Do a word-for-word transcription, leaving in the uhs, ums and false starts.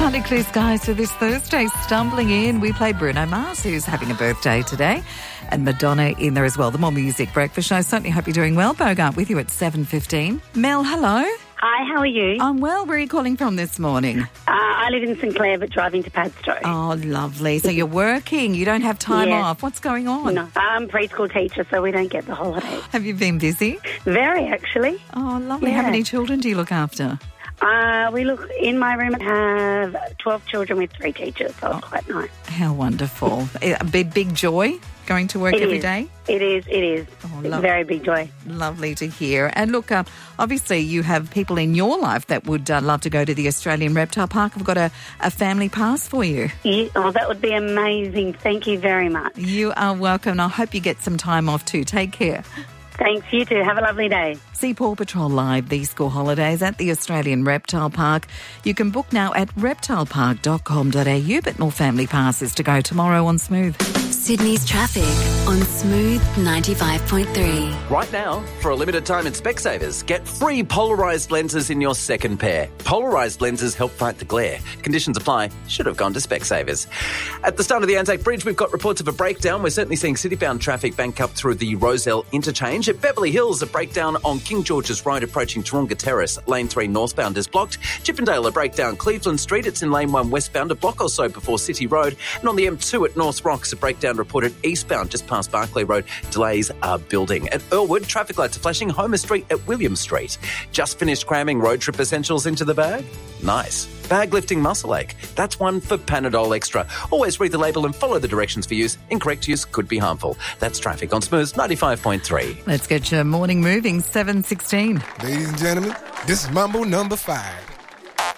Partly clear skies for this Thursday. Stumbling in, we play Bruno Mars, who's having a birthday today, and Madonna in there as well. The More Music Breakfast Show. Certainly hope you're doing well. Bogart with you at seven fifteen. Mel, hello. Hi, how are you? I'm well. Where are you calling from this morning? Uh, I live in St Clair, but driving to Padstow. Oh, lovely. So you're working. You don't have time Yeah. off. What's going on? No, I'm a preschool teacher, so we don't get the holidays. Have you been busy? Very, actually. Oh, lovely. How Yeah. many children do you look after? Uh, we look in my room. I have twelve children with three teachers, so it's quite nice. How wonderful. A big, big joy going to work It every is. day? It is, it is. Oh, It's love- a very big joy. Lovely to hear. And look, uh, obviously you have people in your life that would uh, love to go to the Australian Reptile Park. I've got a, a family pass for you. Yeah, oh, that would be amazing. Thank you very much. You are welcome. And I hope you get some time off too. Take care. Thanks, you too. Have a lovely day. See Paw Patrol live these school holidays at the Australian Reptile Park. You can book now at reptile park dot com dot a u, but more family passes to go tomorrow on Smooth. Sydney's traffic on Smooth ninety-five point three. Right now, for a limited time in Specsavers, get free polarised lenses in your second pair. Polarised lenses help fight the glare. Conditions apply. Should have gone to Specsavers. At the start of the Anzac Bridge, we've got reports of a breakdown. We're certainly seeing city-bound traffic bank up through the Rozelle interchange. At Beverly Hills, a breakdown on King George's Road approaching Taronga Terrace. Lane three northbound is blocked. Chippendale, a breakdown Cleveland Street. It's in lane one westbound, a block or so before City Road. And on the M two at North Rocks, a breakdown reported eastbound just past Barclay Road. Delays are building. At Earlwood, traffic lights are flashing Homer Street at William Street. Just finished cramming road trip essentials into the bag? Nice. Bag lifting muscle ache. That's one for Panadol Extra. Always read the label and follow the directions for use. Incorrect use could be harmful. That's traffic on Smooth ninety-five point three. Let's get your morning moving, seven sixteen. Ladies and gentlemen, this is Mambo number five.